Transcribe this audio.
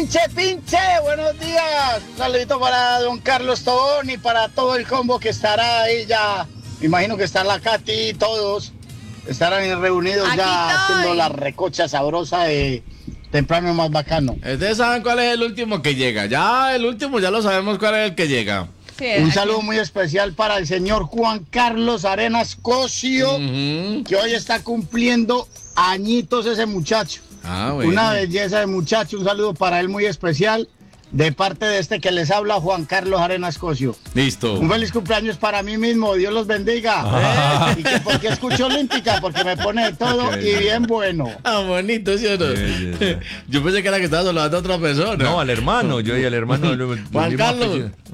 Pinche, buenos días. Un saludito para don Carlos Tobón y para todo el combo que estará ahí ya. Me imagino que está la Katy y todos estarán reunidos Aquí ya estoy. haciendo la recocha sabrosa de temprano más bacano. Ustedes saben cuál es el último que llega. Ya el último ya lo sabemos cuál es el que llega. Sí, Un aquí. saludo muy especial para el señor Juan Carlos Arenas Cosio, que hoy está cumpliendo añitos ese muchacho. Ah, bueno. Una belleza de muchacho, un saludo para él muy especial de parte de este que les habla, Juan Carlos Arenas Cosio. Listo. Un feliz cumpleaños para mí mismo, Dios los bendiga. ¿Y que por qué escucho Olímpica? Porque me pone de todo y bien bueno. Ah, bonito, ¿sí o no? Yo pensé que era que estaba saludando a otra persona. No, al hermano, yo y al hermano. Juan Carlos.